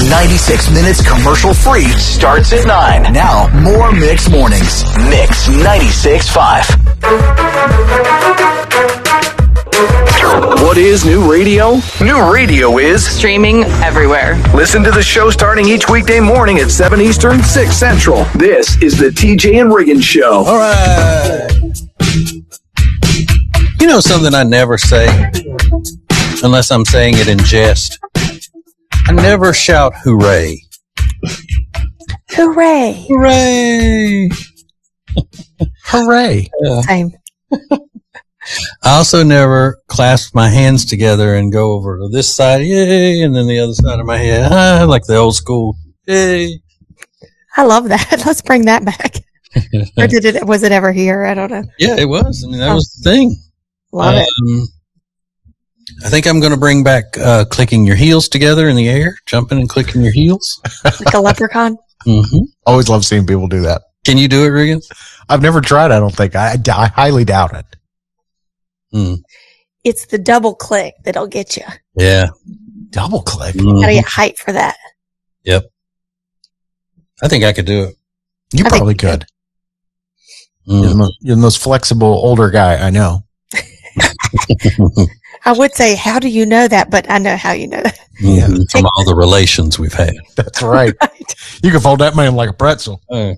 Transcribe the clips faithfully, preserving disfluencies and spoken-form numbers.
ninety-six minutes commercial free starts at nine. Now, more Mix Mornings. Mix ninety-six point five. What is new radio? New radio is streaming everywhere. Listen to the show starting each weekday morning at seven Eastern, six Central. This is the T J and Riggins Show. All right. You know something I never say, unless I'm saying it in jest? I never shout hooray. Hooray. Hooray. Hooray. Yeah. Same. I also never clasp my hands together and go over to this side, yay, and then the other side of my head, ah, like the old school, yay. I love that. Let's bring that back. Or did it? Was it ever here? I don't know. Yeah, it was. I mean, that oh. was the thing. Love um, it. I think I'm going to bring back uh, clicking your heels together in the air, jumping and clicking your heels. Like a leprechaun? Mm-hmm. Always love seeing people do that. Can you do it, Riggins? I've never tried, I don't think. I, I highly doubt it. Mm. It's the double click that'll get you. Yeah. Double click? Mm-hmm. You gotta get height for that. Yep. I think I could do it. You I probably could. Mm. You're, the most, you're the most flexible older guy I know. I would say, how do you know that? But I know how you know that. Yeah, from all the relations we've had. That's right. right. You can fold that man like a pretzel. Uh.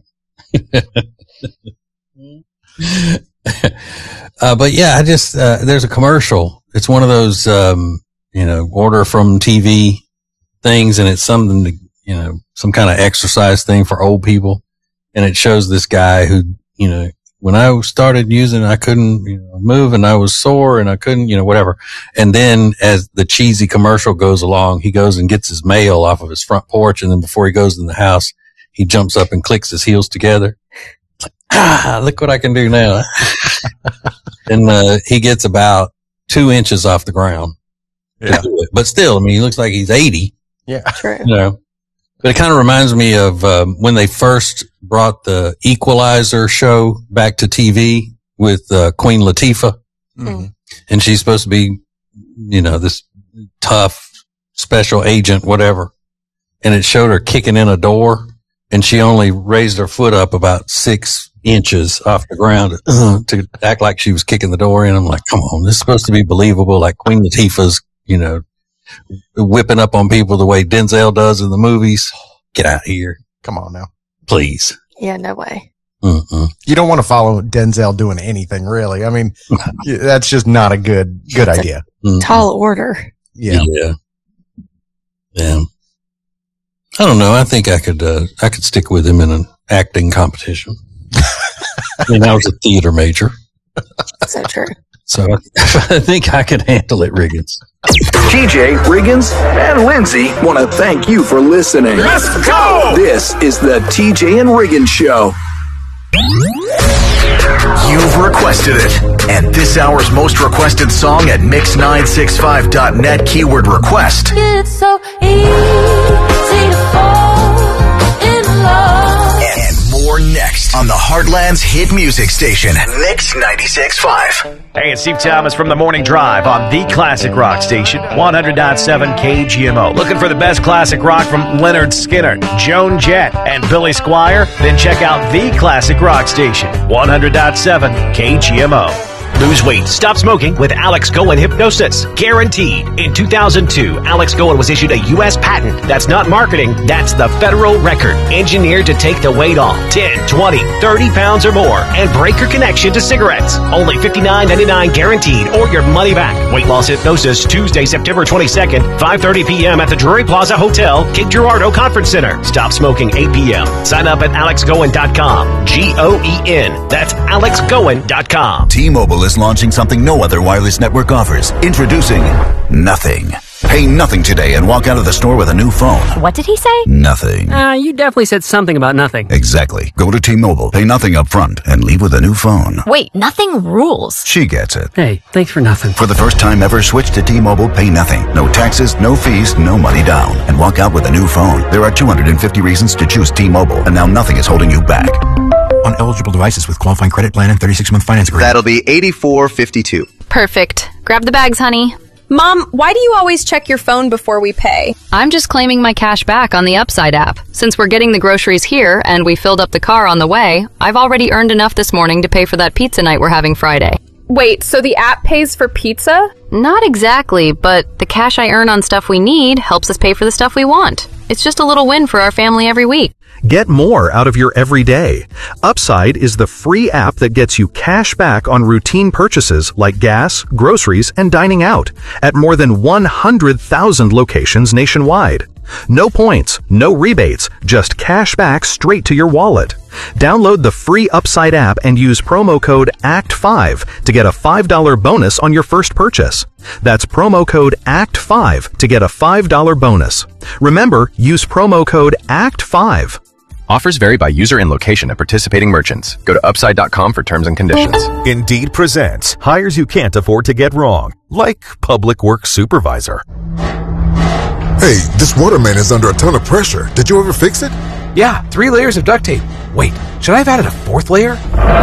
uh, but yeah, I just, uh, there's a commercial. It's one of those, um, you know, order from T V things, and it's something to, you know, some kind of exercise thing for old people. And it shows this guy who, you know, when I started using, I couldn't, you know, move, and I was sore, and I couldn't, you know, whatever. And then as the cheesy commercial goes along, he goes and gets his mail off of his front porch. And then before he goes in the house, he jumps up and clicks his heels together. Like, ah, look what I can do now. And, uh, he gets about two inches off the ground. Yeah. To do it. But still, I mean, he looks like he's eighty. Yeah. True. You know. But it kind of reminds me of um, when they first brought the Equalizer show back to T V with uh, Queen Latifah. Mm-hmm. And she's supposed to be, you know, this tough special agent, whatever. And it showed her kicking in a door, and she only raised her foot up about six inches off the ground uh, to act like she was kicking the door in. I'm like, come on, this is supposed to be believable. Like Queen Latifah's, you know, whipping up on people the way Denzel does in the movies. Get out of here. Come on now. Please. Yeah, no way. Mm-mm. You don't want to follow Denzel doing anything, really. I mean, that's just not a good, good That's idea. Mm-mm. Tall order. Yeah. Yeah. Yeah. I don't know. I think I could, uh, I could stick with him in an acting competition. I mean, I was a theater major. So true. So I think I could handle it, Riggins. T J, Riggins, and Lindsay want to thank you for listening. Let's go! This is the T J and Riggins Show. You've requested it. And this hour's most requested song at mix nine six five dot net, keyword request. It's so easy to fall in love. And more next on the Heartland's hit music station, Mix ninety-six point five. Hey, it's Steve Thomas from The Morning Drive on the Classic Rock Station, one hundred point seven K G M O. Looking for the best classic rock from Leonard Skinner, Joan Jett, and Billy Squier? Then check out the Classic Rock Station, one hundred point seven K G M O. Lose weight, stop smoking with Alex Cohen Hypnosis. Guaranteed. In two thousand two, Alex Cohen was issued a U S patent. That's not marketing, that's the federal record. Engineered to take the weight off ten, twenty, thirty pounds or more and break your connection to cigarettes. Only fifty-nine ninety-nine guaranteed or your money back. Weight Loss Hypnosis, Tuesday, September twenty-second, five thirty p.m. at the Drury Plaza Hotel, Cape Girardeau Conference Center. Stop smoking eight p.m. Sign up at alex goen dot com. G O E N. That's alex goen dot com. T-Mobile is launching something no other wireless network offers. Introducing Nothing. Pay nothing today and walk out of the store with a new phone. What did he say? Nothing. Uh, you definitely said something about nothing. Exactly. Go to T-Mobile, pay nothing up front, and leave with a new phone. Wait, nothing rules. She gets it. Hey, thanks for nothing. For the first time ever, switch to T-Mobile, pay nothing. No taxes, no fees, no money down. And walk out with a new phone. There are two hundred fifty reasons to choose T-Mobile, and now nothing is holding you back. On eligible devices with qualifying credit plan and thirty-six month finance agreement. That'll be eighty-four fifty-two. Perfect. Grab the bags, honey. Mom, why do you always check your phone before we pay? I'm just claiming my cash back on the Upside app. Since we're getting the groceries here and we filled up the car on the way, I've already earned enough this morning to pay for that pizza night we're having Friday. Wait, so the app pays for pizza? Not exactly, but the cash I earn on stuff we need helps us pay for the stuff we want. It's just a little win for our family every week. Get more out of your everyday. Upside is the free app that gets you cash back on routine purchases like gas, groceries, and dining out at more than one hundred thousand locations nationwide. No points, no rebates, just cash back straight to your wallet. Download the free Upside app and use promo code A C T five to get a five dollars bonus on your first purchase. That's promo code A C T five to get a five dollars bonus. Remember, use promo code A C T five. Offers vary by user and location of participating merchants. Go to upside dot com for terms and conditions. Indeed presents hires you can't afford to get wrong, like public works supervisor. Hey, this waterman is under a ton of pressure. Did you ever fix it? Yeah, three layers of duct tape. Wait, should I have added a fourth layer?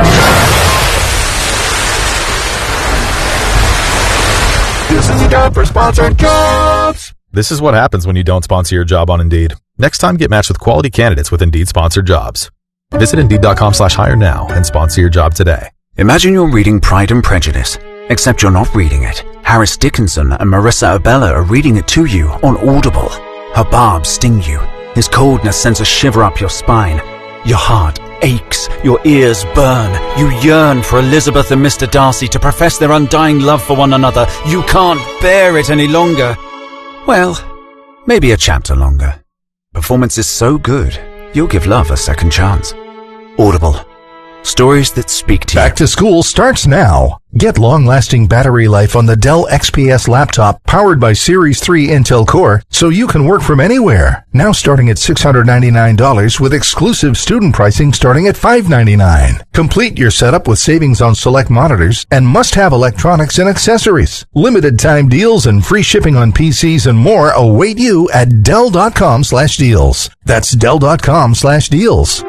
This is a job for sponsored jobs. This is what happens when you don't sponsor your job on Indeed. Next time, get matched with quality candidates with Indeed sponsored jobs. Visit Indeed.com slash hire now and sponsor your job today. Imagine you're reading Pride and Prejudice, except you're not reading it. Harris Dickinson and Marissa Abella are reading it to you on Audible. Her barbs sting you. His coldness sends a shiver up your spine. Your heart aches. Your ears burn. You yearn for Elizabeth and Mister Darcy to profess their undying love for one another. You can't bear it any longer. Well, maybe a chapter longer. Performance is so good, you'll give love a second chance. Audible. Stories that speak to you. Back to school starts now. Get long-lasting battery life on the Dell X P S laptop powered by Series three Intel Core so you can work from anywhere. Now starting at six hundred ninety-nine dollars with exclusive student pricing starting at five hundred ninety-nine dollars. Complete your setup with savings on select monitors and must-have electronics and accessories. Limited time deals and free shipping on P Cs and more await you at Dell.com slash deals. That's Dell.com slash deals.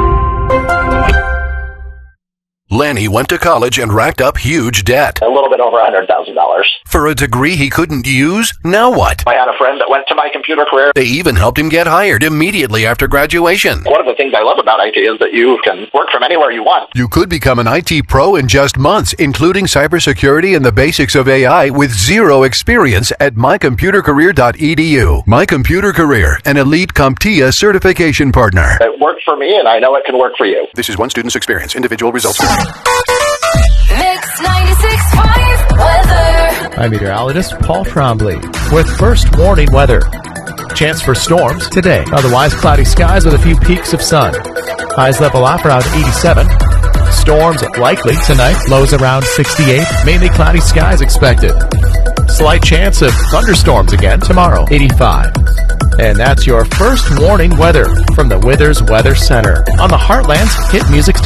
Lanny went to college and racked up huge debt. A little bit over one hundred thousand dollars. For a degree he couldn't use? Now what? I had a friend that went to My Computer Career. They even helped him get hired immediately after graduation. One of the things I love about I T is that you can work from anywhere you want. You could become an I T pro in just months, including cybersecurity and the basics of A I with zero experience at my computer career dot e d u. My Computer Career, an elite CompTIA certification partner. It worked for me, and I know it can work for you. This is one student's experience. Individual results. Mix ninety-six point five weather. I'm meteorologist Paul Trombley with first warning weather. Chance for storms today. Otherwise, cloudy skies with a few peaks of sun. Highs level off around eighty-seven. Storms likely tonight. Lows around sixty-eight. Mainly cloudy skies expected. Slight chance of thunderstorms again tomorrow. eighty-five. And that's your first warning weather from the Withers Weather Center on the Heartland's Hit Music